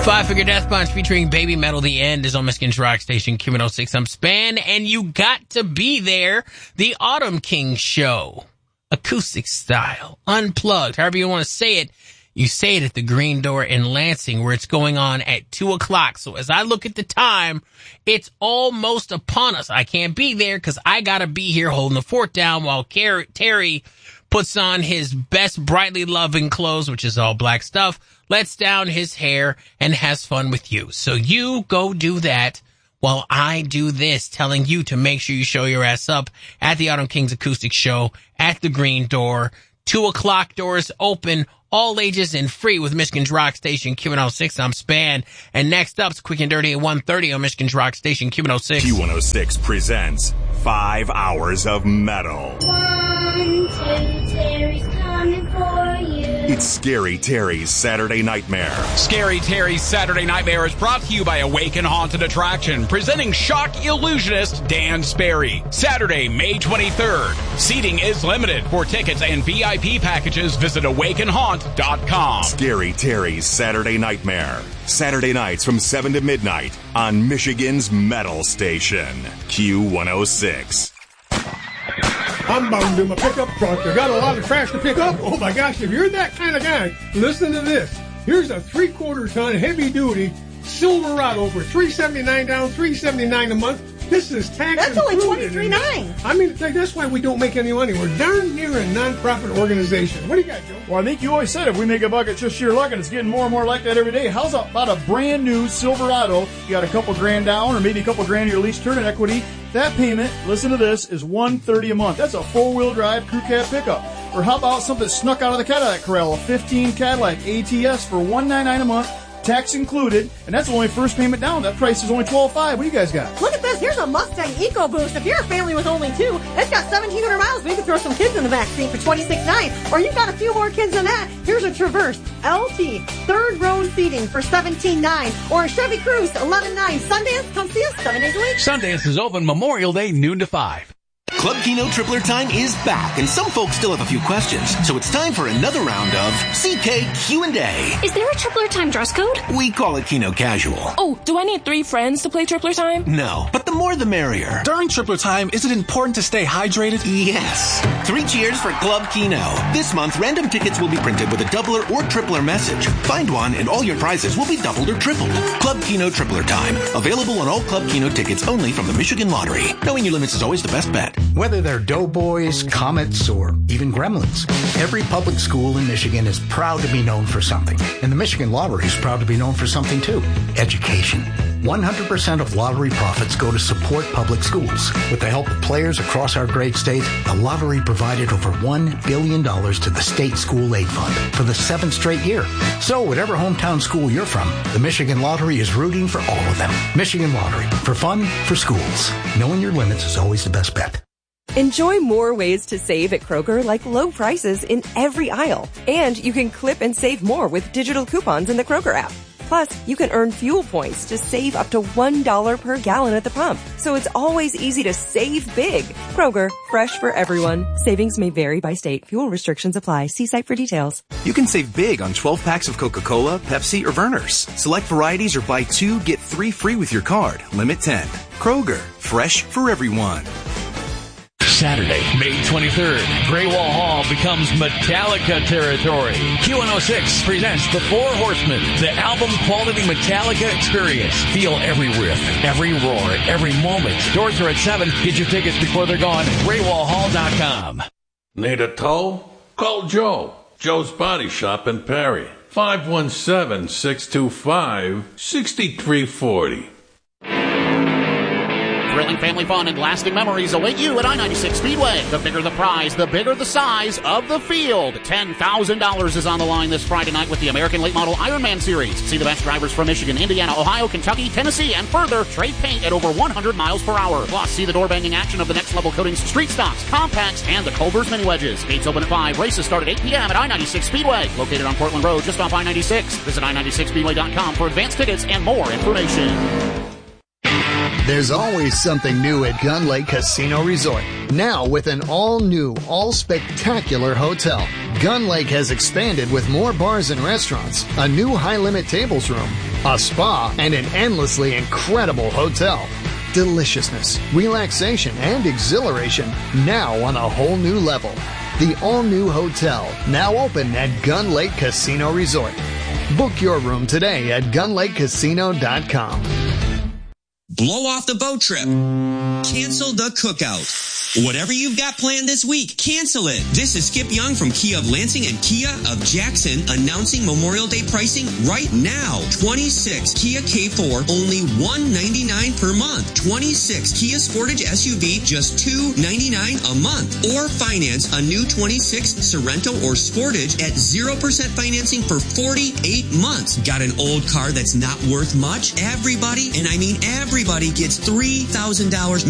Five-Figure Death Punch featuring Baby Metal. The End is on Michigan's Rock Station, Q106. I'm Span, and you got to be there. The Autumn King Show. Acoustic style. Unplugged. However you want to say it. You say it at the Green Door in Lansing, where it's going on at 2 o'clock. So as I look at the time, it's almost upon us. I can't be there because I got to be here holding the fort down while Terry puts on his best brightly loving clothes, which is all black stuff, lets down his hair, and has fun with you. So you go do that while I do this, telling you to make sure you show your ass up at the Autumn Kings Acoustic Show at the Green Door. 2 o'clock doors open, all ages and free with Michigan's Rock Station, Q106. I'm Span. And next up's Quick and Dirty at 1:30 on Michigan's Rock Station, Q106. Q106 presents 5 hours of metal. 1, 2, Terry's coming for you. It's Scary Terry's Saturday Nightmare. Scary Terry's Saturday Nightmare is brought to you by Awaken Haunted Attraction, presenting shock illusionist Dan Sperry. Saturday, May 23rd. Seating is limited. For tickets and VIP packages, visit awakenhaunt.com. Scary Terry's Saturday Nightmare. Saturday nights from 7 to midnight on Michigan's Metal Station, Q106. I'm bound in my pickup truck. I got a lot of trash to pick up. Oh my gosh, if you're that kind of guy, listen to this. Here's a 3/4 ton heavy duty Silverado for $379 down, $379 a month. This is tax. That's only $23.9. I mean, that's why we don't make any money. We're darn near a non-profit organization. What do you got, Joe? Well, I think you always said if we make a buck, it's just sheer luck, and it's getting more and more like that every day. How's about a brand new Silverado? You got a couple grand down, or maybe a couple grand in your lease turn-in equity. That payment, listen to this, is $130 a month. That's a four-wheel drive crew cab pickup. Or how about something snuck out of the Cadillac Corral, a 15 Cadillac ATS for $199 a month, tax included, and that's only first payment down. That price is only $12.5. What do you guys got? Look at this. Here's a Mustang EcoBoost. If you're a family with only two, it's got 1,700 miles. We can throw some kids in the back seat for $26.9. Or you've got a few more kids than that. Here's a Traverse LT, third row seating for $17.9. Or a Chevy Cruze, $11.9. Sundance, come see us 7 days a week. Sundance is open Memorial Day, noon to 5. Club Kino Tripler Time is back, and some folks still have a few questions, so it's time for another round of CK Q&A. Is there a Tripler Time dress code? We call it Kino Casual. Oh, do I need 3 friends to play Tripler Time? No, but the more the merrier. During Tripler Time, is it important to stay hydrated? Yes. 3 cheers for Club Kino. This month, random tickets will be printed with a doubler or tripler message. Find one, and all your prizes will be doubled or tripled. Club Kino Tripler Time. Available on all Club Kino tickets only from the Michigan Lottery. Knowing your limits is always the best bet. Whether they're Doughboys, Comets, or even Gremlins, every public school in Michigan is proud to be known for something. And the Michigan Lottery is proud to be known for something too. Education. 100% of lottery profits go to support public schools. With the help of players across our great state, the lottery provided over $1 billion to the state school aid fund for the 7th straight year. So whatever hometown school you're from, the Michigan Lottery is rooting for all of them. Michigan Lottery. For fun, for schools. Knowing your limits is always the best bet. Enjoy more ways to save at Kroger, like low prices in every aisle. And you can clip and save more with digital coupons in the Kroger app. Plus, you can earn fuel points to save up to $1 per gallon at the pump. So it's always easy to save big. Kroger, fresh for everyone. Savings may vary by state. Fuel restrictions apply. See site for details. You can save big on 12 packs of Coca-Cola, Pepsi, or Vernors. Select varieties or buy 2, get 3 free with your card. Limit 10. Kroger, fresh for everyone. Saturday, May 23rd, Graywall Hall becomes Metallica territory. Q106 presents The Four Horsemen, the album-quality Metallica experience. Feel every riff, every roar, every moment. Doors are at 7. Get your tickets before they're gone. GraywallHall.com. Need a tow? Call Joe. Joe's Body Shop in Perry. 517-625-6340. Thrilling family fun and lasting memories await you at I-96 Speedway. The bigger the prize, the bigger the size of the field. $10,000 is on the line this Friday night with the American Late Model Ironman Series. See the best drivers from Michigan, Indiana, Ohio, Kentucky, Tennessee, and further. Trade paint at over 100 miles per hour. Plus, see the door-banging action of the Next Level Coatings Street Stocks, Compacts, and the Culver's Mini Wedges. Gates open at 5. Races start at 8 p.m. at I-96 Speedway. Located on Portland Road, just off I-96. Visit I96Speedway.com for advanced tickets and more information. There's always something new at Gun Lake Casino Resort. Now with an all-new, all-spectacular hotel. Gun Lake has expanded with more bars and restaurants, a new high-limit tables room, a spa, and an endlessly incredible hotel. Deliciousness, relaxation, and exhilaration now on a whole new level. The all-new hotel, now open at Gun Lake Casino Resort. Book your room today at gunlakecasino.com. Blow off the boat trip. Cancel the cookout. Whatever you've got planned this week, cancel it. This is Skip Young from Kia of Lansing and Kia of Jackson announcing Memorial Day pricing right now. 26 Kia K4, only $199 per month. 26 Kia Sportage SUV, just $299 a month. Or finance a new 26 Sorento or Sportage at 0% financing for 48 months. Got an old car that's not worth much? Everybody, and I mean everybody, gets $3,000